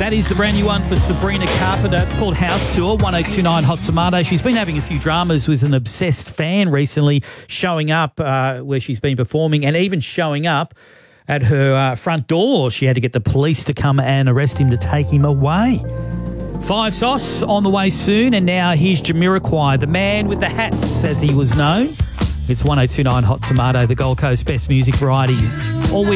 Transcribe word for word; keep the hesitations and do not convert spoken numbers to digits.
That is the brand new one for Sabrina Carpenter. It's called House Tour, one oh two nine Hot Tomato. She's been having a few dramas with an obsessed fan recently, showing up uh, where she's been performing and even showing up at her uh, front door. She had to get the police to come and arrest him to take him away. Five Sauce on the way soon, and now here's Jamiroquai, the man with the hats, as he was known. It's one oh two nine Hot Tomato, the Gold Coast best music variety.